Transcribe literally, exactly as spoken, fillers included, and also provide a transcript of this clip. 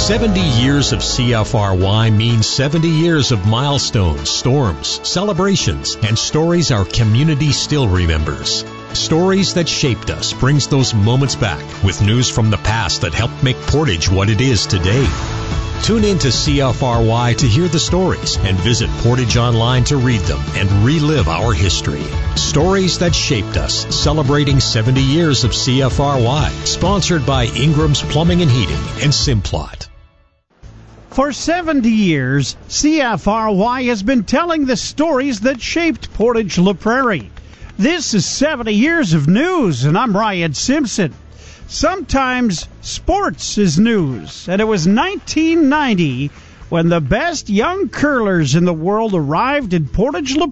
seventy years of C F R Y means seventy years of milestones, storms, celebrations, and stories our community still remembers. Stories that shaped us brings those moments back with news from the past that helped make Portage what it is today. Tune in to C F R Y to hear the stories and visit Portage Online to read them and relive our history. Stories that shaped us, celebrating seventy years of C F R Y. Sponsored by Ingram's Plumbing and Heating and Simplot. For seventy years, C F R Y has been telling the stories that shaped Portage La Prairie. This is seventy years of news, and I'm Ryan Simpson. Sometimes sports is news, and it was nineteen ninety when the best young curlers in the world arrived in Portage La